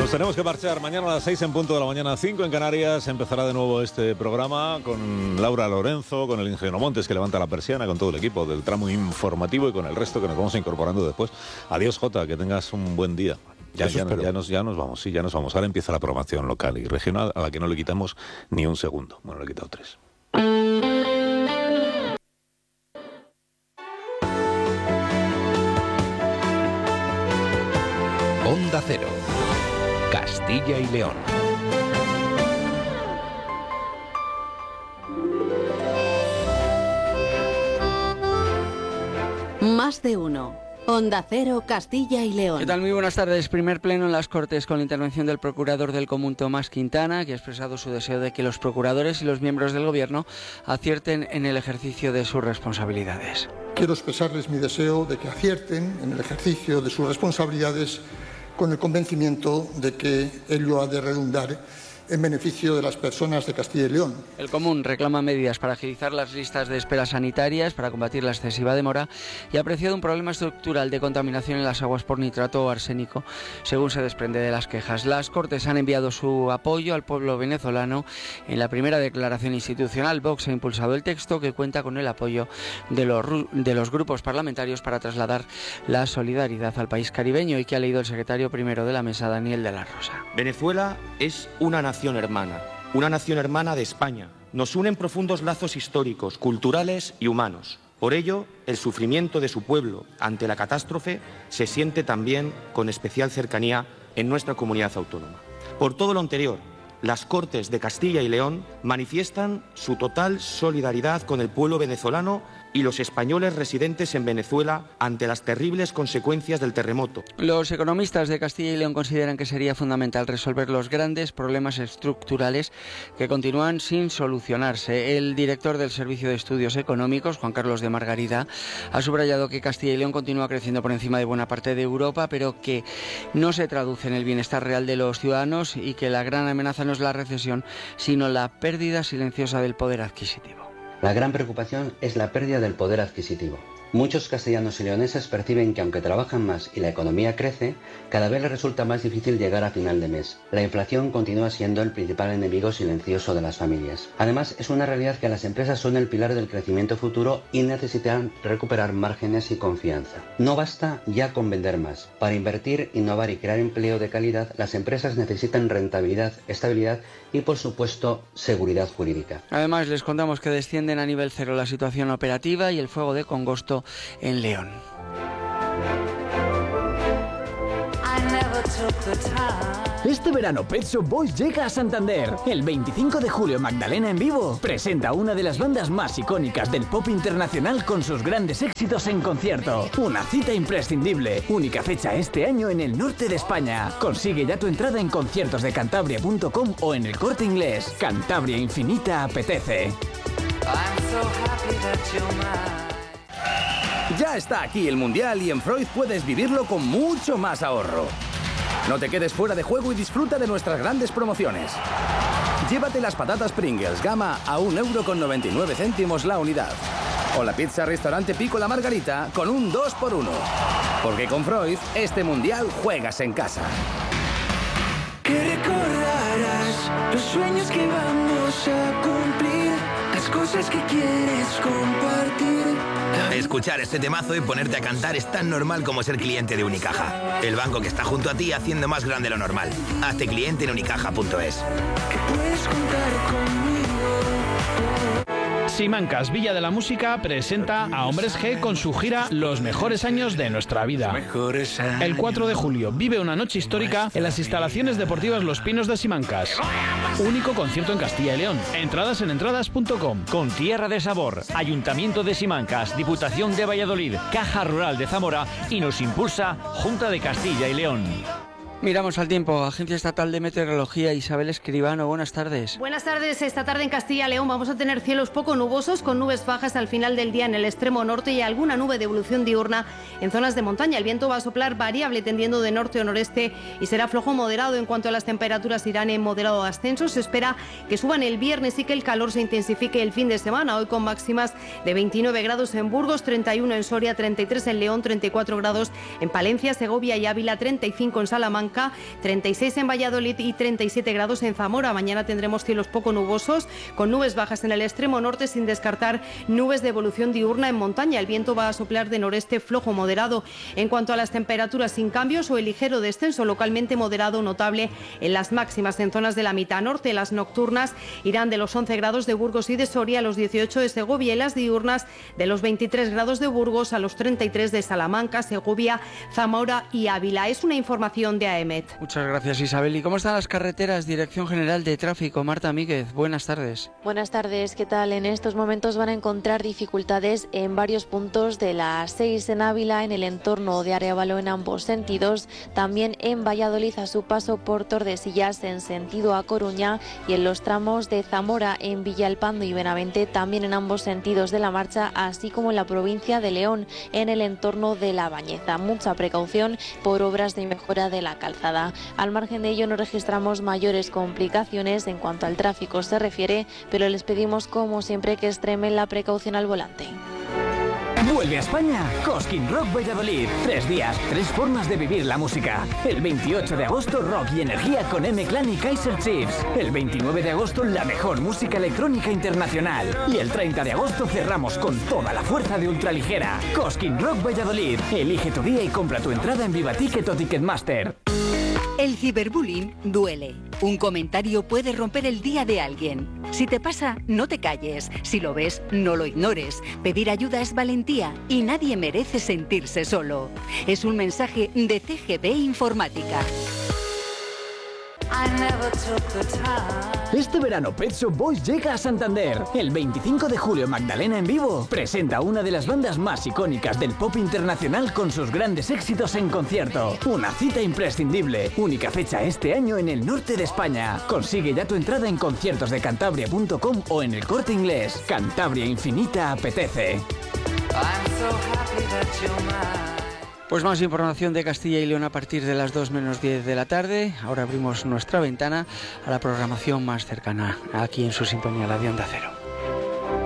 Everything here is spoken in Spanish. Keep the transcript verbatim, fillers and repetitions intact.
Nos tenemos que marchar. Mañana a las seis en punto de la mañana, cinco en Canarias, empezará de nuevo este programa con Laura Lorenzo, con el ingeniero Montes que levanta la persiana, con todo el equipo del tramo informativo y con el resto que nos vamos incorporando después. Adiós, Jota, que tengas un buen día. Ya, ya, ya, nos, ya nos vamos, sí, ya nos vamos. Ahora empieza la programación local y regional a la que no le quitamos ni un segundo. Bueno, le he quitado tres. Onda Cero, Castilla y León. Más de uno. Onda Cero, Castilla y León. ¿Qué tal? Muy buenas tardes. Primer pleno en las Cortes con la intervención del procurador del Común, Tomás Quintana, que ha expresado su deseo de que los procuradores y los miembros del Gobierno acierten en el ejercicio de sus responsabilidades. Quiero expresarles mi deseo de que acierten en el ejercicio de sus responsabilidades con el convencimiento de que ello ha de redundar en beneficio de las personas de Castilla y León. El Común reclama medidas para agilizar las listas de espera sanitarias, para combatir la excesiva demora y ha apreciado un problema estructural de contaminación en las aguas por nitrato o arsénico, según se desprende de las quejas. Las Cortes han enviado su apoyo al pueblo venezolano. En la primera declaración institucional, Vox ha impulsado el texto que cuenta con el apoyo de los, de los grupos parlamentarios para trasladar la solidaridad al país caribeño y que ha leído el secretario primero de la mesa, Daniel de la Rosa. Venezuela es una nación hermana, una nación hermana de España. Nos unen profundos lazos históricos, culturales y humanos. Por ello, el sufrimiento de su pueblo ante la catástrofe se siente también con especial cercanía en nuestra comunidad autónoma. Por todo lo anterior, las Cortes de Castilla y León manifiestan su total solidaridad con el pueblo venezolano y los españoles residentes en Venezuela ante las terribles consecuencias del terremoto. Los economistas de Castilla y León consideran que sería fundamental resolver los grandes problemas estructurales que continúan sin solucionarse. El director del Servicio de Estudios Económicos, Juan Carlos de Margarida, ha subrayado que Castilla y León continúa creciendo por encima de buena parte de Europa, pero que no se traduce en el bienestar real de los ciudadanos y que la gran amenaza no es la recesión, sino la pérdida silenciosa del poder adquisitivo. La gran preocupación es la pérdida del poder adquisitivo. Muchos castellanos y leoneses perciben que aunque trabajan más y la economía crece, cada vez les resulta más difícil llegar a final de mes. La inflación continúa siendo el principal enemigo silencioso de las familias. Además, es una realidad que las empresas son el pilar del crecimiento futuro y necesitan recuperar márgenes y confianza. No basta ya con vender más. Para invertir, innovar y crear empleo de calidad, las empresas necesitan rentabilidad, estabilidad y, por supuesto, seguridad jurídica. Además, les contamos que descienden a nivel cero la situación operativa y el fuego de congosto en León. Este verano Pet Shop Boys llega a Santander. El veinticinco de julio Magdalena en vivo presenta una de las bandas más icónicas del pop internacional con sus grandes éxitos en concierto. Una cita imprescindible. Única fecha este año en el norte de España. Consigue ya tu entrada en conciertos de cantabria punto com o en El Corte Inglés. Cantabria Infinita apetece. Ya está aquí el Mundial y en Freud puedes vivirlo con mucho más ahorro. No te quedes fuera de juego y disfruta de nuestras grandes promociones. Llévate las patatas Pringles gama a un euro con noventa y nueve céntimos la unidad. O la pizza restaurante Pico la Margarita con un dos por uno. Porque con Freud, este Mundial juegas en casa. Que recordarás los sueños que vamos a cumplir, las cosas que quieres compartir. Escuchar este temazo y ponerte a cantar es tan normal como ser cliente de Unicaja. El banco que está junto a ti haciendo más grande lo normal. Hazte cliente en unicaja punto es. Que puedes contar conmigo. Simancas Villa de la Música presenta a Hombres G con su gira Los mejores años de nuestra vida. El cuatro de julio vive una noche histórica en las instalaciones deportivas Los Pinos de Simancas. Único concierto en Castilla y León. Entradas en entradas punto com. Con Tierra de Sabor, Ayuntamiento de Simancas, Diputación de Valladolid, Caja Rural de Zamora y nos impulsa Junta de Castilla y León. Miramos al tiempo. Agencia Estatal de Meteorología, Isabel Escribano, buenas tardes. Buenas tardes. Esta tarde en Castilla y León vamos a tener cielos poco nubosos con nubes bajas al final del día en el extremo norte y alguna nube de evolución diurna en zonas de montaña. El viento va a soplar variable tendiendo de norte o noreste y será flojo moderado. En cuanto a las temperaturas, irán en moderado ascenso. Se espera que suban el viernes y que el calor se intensifique el fin de semana. Hoy con máximas de veintinueve grados en Burgos, treinta y uno en Soria, treinta y tres en León, treinta y cuatro grados en Palencia, Segovia y Ávila, treinta y cinco en Salamanca Salamanca, treinta y seis en Valladolid y treinta y siete grados en Zamora. Mañana tendremos cielos poco nubosos, con nubes bajas en el extremo norte, sin descartar nubes de evolución diurna en montaña. El viento va a soplar de noreste flojo moderado. En cuanto a las temperaturas, sin cambios o el ligero descenso localmente moderado notable en las máximas en zonas de la mitad norte. Las nocturnas irán de los once grados de Burgos y de Soria a los dieciocho de Segovia, y las diurnas de los veintitrés grados de Burgos a los treinta y tres de Salamanca, Segovia, Zamora y Ávila. Es una información de AEMET. Muchas gracias, Isabel. ¿Y cómo están las carreteras? Dirección General de Tráfico, Marta Míguez. Buenas tardes. Buenas tardes, ¿qué tal? En estos momentos van a encontrar dificultades en varios puntos de la A seis en Ávila, en el entorno de Arévalo en ambos sentidos, también en Valladolid a su paso por Tordesillas en sentido a Coruña, y en los tramos de Zamora en Villalpando y Benavente también en ambos sentidos de la marcha, así como en la provincia de León en el entorno de La Bañeza. Mucha precaución por obras de mejora de la calzada. Al margen de ello no registramos mayores complicaciones en cuanto al tráfico se refiere, pero les pedimos como siempre que extremen la precaución al volante. Vuelve a España Cosquín Rock Valladolid. Tres días, tres formas de vivir la música. El veintiocho de agosto, rock y energía con M-Clan y Kaiser Chiefs. El veintinueve de agosto, la mejor música electrónica internacional. Y el treinta de agosto cerramos con toda la fuerza de ultraligera. Cosquín Rock Valladolid. Elige tu día y compra tu entrada en Viva Ticket o Ticketmaster. El ciberbullying duele. Un comentario puede romper el día de alguien. Si te pasa, no te calles. Si lo ves, no lo ignores. Pedir ayuda es valentía y nadie merece sentirse solo. Es un mensaje de C G B Informática. Este verano Pet Shop Boys llega a Santander. El veinticinco de julio Magdalena en Vivo presenta una de las bandas más icónicas del pop internacional con sus grandes éxitos en concierto. Una cita imprescindible. Única fecha este año en el norte de España. Consigue ya tu entrada en conciertos de cantabria punto com o en el Corte Inglés. Cantabria Infinita apetece. Pues más información de Castilla y León a partir de las dos menos diez de la tarde. Ahora abrimos nuestra ventana a la programación más cercana aquí en su sintonía, la de Onda Cero.